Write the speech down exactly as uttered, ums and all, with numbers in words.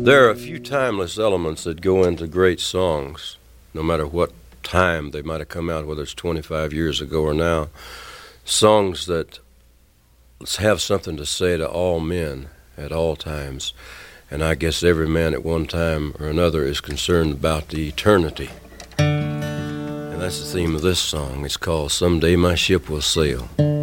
There are a few timeless elements that go into great songs, no matter what time they might have come out, whether it's twenty-five years ago or now. Songs that have something to say to all men at all times. And I guess every man at one time or another is concerned about the eternity. And that's the theme of this song. It's called Someday My Ship Will Sail.